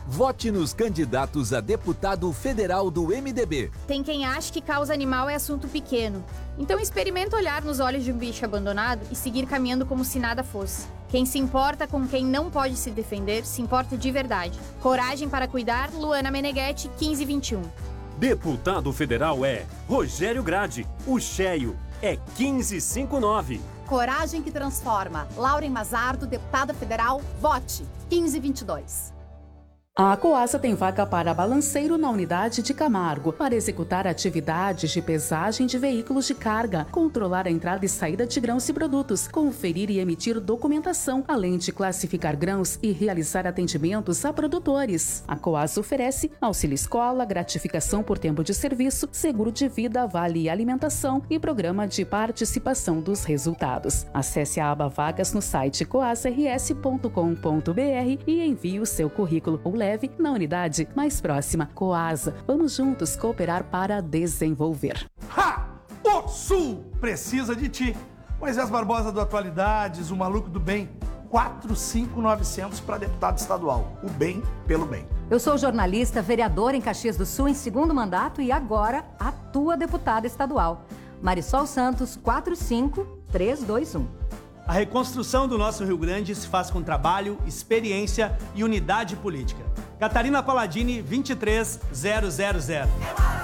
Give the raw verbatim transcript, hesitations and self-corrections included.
Vote nos candidatos a deputado federal do M D B. Tem quem acha que causa animal é assunto pequeno. Então experimenta olhar nos olhos de um bicho abandonado e seguir caminhando como se nada fosse. Quem se importa com quem não pode se defender, se importa de verdade. Coragem para cuidar, Luana Meneghetti, quinze vinte e um. Deputado federal é Rogério Grade. O cheio é quinze cinquenta e nove. Coragem que transforma, Lauren Mazardo, deputada federal, vote, quinze vinte e dois. A Coasa tem vaga para balanceiro na unidade de Camargo, para executar atividades de pesagem de veículos de carga, controlar a entrada e saída de grãos e produtos, conferir e emitir documentação, além de classificar grãos e realizar atendimentos a produtores. A Coasa oferece auxílio escola, gratificação por tempo de serviço, seguro de vida, vale alimentação e programa de participação dos resultados. Acesse a aba Vagas no site coasa r s ponto com ponto b r e envie o seu currículo ou leve na unidade mais próxima. Coasa, vamos juntos cooperar para desenvolver. Ha! O Sul precisa de ti. Moisés Barbosa do Atualidades, o maluco do bem. quatro cinco nove zero zero para deputado estadual. O bem pelo bem. Eu sou jornalista, vereadora em Caxias do Sul em segundo mandato e agora atua deputada estadual. Marisol Santos, quatro cinco três dois um. A reconstrução do nosso Rio Grande se faz com trabalho, experiência e unidade política. Catarina Palladini, vinte e três mil.